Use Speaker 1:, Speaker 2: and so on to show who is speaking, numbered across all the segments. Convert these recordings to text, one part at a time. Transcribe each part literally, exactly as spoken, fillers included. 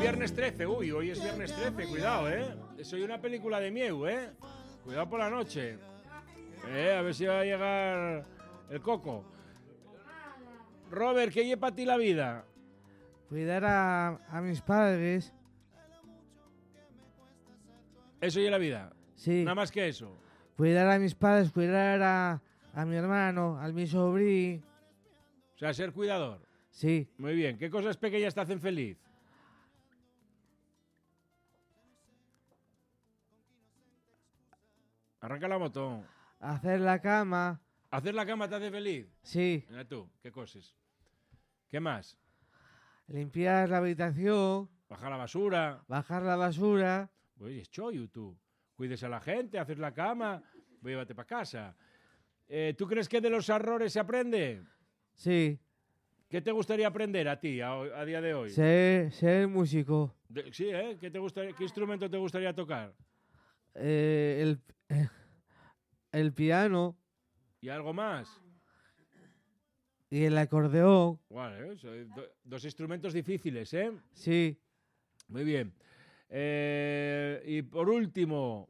Speaker 1: viernes trece, uy, hoy es viernes trece, cuidado, ¿eh? Soy una película de Mieu, ¿eh? Cuidado por la noche. Eh, a ver si va a llegar el coco. Robert, ¿qué lleva para ti la vida?
Speaker 2: Cuidar a, a mis padres.
Speaker 1: Eso lleva la vida.
Speaker 2: Sí.
Speaker 1: Nada más que eso.
Speaker 2: Cuidar a mis padres, cuidar a, a mi hermano, a mi sobrino.
Speaker 1: O sea, ser cuidador.
Speaker 2: Sí.
Speaker 1: Muy bien. ¿Qué cosas pequeñas te hacen feliz? Arranca la moto.
Speaker 2: Hacer la cama.
Speaker 1: ¿Hacer la cama te hace feliz?
Speaker 2: Sí.
Speaker 1: Mira tú, ¿qué cosas? ¿Qué más?
Speaker 2: Limpiar la habitación.
Speaker 1: Bajar la basura.
Speaker 2: Bajar la basura.
Speaker 1: Oye, es chollo tú. Cuides a la gente, haces la cama, llévate para casa. Eh, ¿Tú crees que de los errores se aprende?
Speaker 2: Sí.
Speaker 1: ¿Qué te gustaría aprender a ti, a, a día de hoy?
Speaker 2: Ser, ser músico.
Speaker 1: De, sí, ¿eh? ¿Qué, te gustaría, ¿Qué instrumento te gustaría tocar?
Speaker 2: Eh, el, eh, el piano.
Speaker 1: ¿Y algo más?
Speaker 2: Y el acordeón.
Speaker 1: Vale, ¿eh? Do, dos instrumentos difíciles, ¿eh?
Speaker 2: Sí.
Speaker 1: Muy bien. Eh, y por último...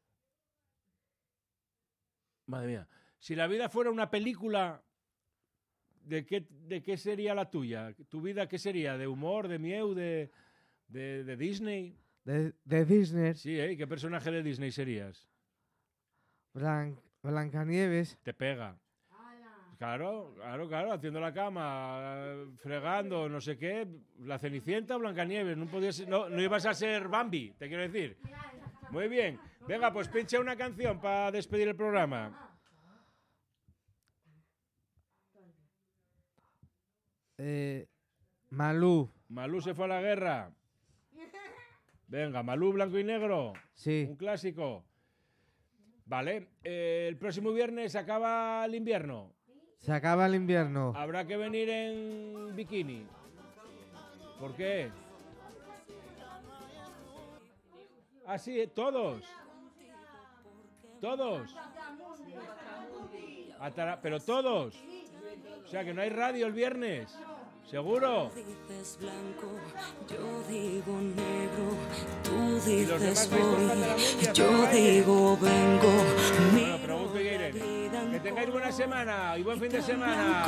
Speaker 1: Madre mía. Si la vida fuera una película, ¿de qué, de qué sería la tuya? ¿Tu vida qué sería? ¿De humor, de Mieu, de, de, de Disney?
Speaker 2: De, de Disney.
Speaker 1: Sí, ¿eh? ¿Qué personaje de Disney serías?
Speaker 2: Blan, Blancanieves.
Speaker 1: Te pega. Claro, claro, claro, haciendo la cama, fregando, no sé qué. La Cenicienta o Blancanieves, no, podías, no, no ibas a ser Bambi, te quiero decir. Muy bien. Venga, pues pincha una canción para despedir el programa.
Speaker 2: Eh, Malú.
Speaker 1: Malú se fue a la guerra. Venga, Malú, blanco y negro.
Speaker 2: Sí.
Speaker 1: Un clásico. Vale, eh, el próximo viernes acaba el invierno.
Speaker 2: Se acaba el invierno.
Speaker 1: Habrá que venir en bikini. ¿Por qué? Ah, sí, todos. Todos. Atara- pero todos. O sea que no hay radio el viernes. ¿Seguro?
Speaker 3: Dices blanco, yo digo negro, tú
Speaker 1: ¿Y los demás
Speaker 3: dices
Speaker 1: vais
Speaker 3: voy,
Speaker 1: cortando la media,
Speaker 3: yo
Speaker 1: haciendo baile?
Speaker 3: digo vengo.
Speaker 1: Bueno, pregunto y iré. Que tengáis buena semana y buen fin de semana.